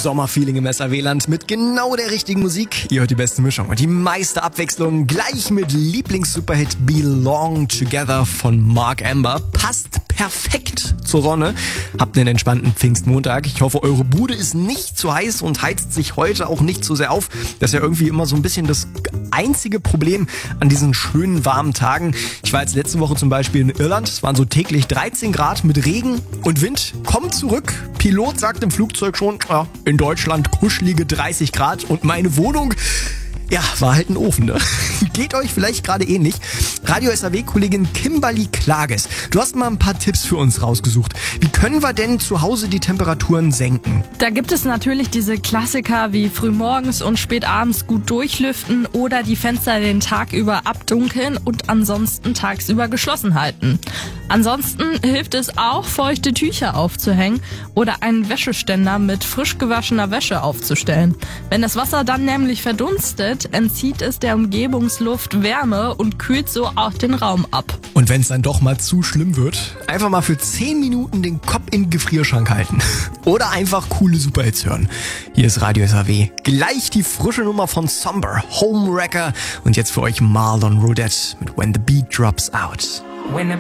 Sommerfeeling im SAW-Land mit genau der richtigen Musik. Ihr hört die beste Mischung und die meiste Abwechslung gleich mit Lieblings-Superhit Belong Together von Mark Amber. Passt perfekt zur Sonne. Habt einen entspannten Pfingstmontag. Ich hoffe, eure Bude ist nicht zu heiß und heizt sich heute auch nicht zu sehr auf. Das ist ja irgendwie immer so ein bisschen das einzige Problem an diesen schönen warmen Tagen. Ich war jetzt letzte Woche zum Beispiel in Irland. Es waren so täglich 13 Grad mit Regen und Wind. Kommt zurück. Pilot sagt im Flugzeug schon, ja, in Deutschland kuschelige 30 Grad und meine Wohnung, ja, war halt ein Ofen, ne? Geht euch vielleicht gerade ähnlich. Radio SAW-Kollegin Kimberly Klages, du hast mal ein paar Tipps für uns rausgesucht. Wie können wir denn zu Hause die Temperaturen senken? Da gibt es natürlich diese Klassiker wie frühmorgens und spätabends gut durchlüften oder die Fenster den Tag über abdunkeln und ansonsten tagsüber geschlossen halten. Ansonsten hilft es auch, feuchte Tücher aufzuhängen oder einen Wäscheständer mit frisch gewaschener Wäsche aufzustellen. Wenn das Wasser dann nämlich verdunstet, entzieht es der Umgebungsluft Wärme und kühlt so auch den Raum ab. Und wenn es dann doch mal zu schlimm wird, einfach mal für 10 Minuten den Kopf in den Gefrierschrank halten. Oder einfach coole Superhits hören. Hier ist Radio SAW. Gleich die frische Nummer von Somber, Homewrecker. Und jetzt für euch Marlon Rodette mit When the Beat Drops Out.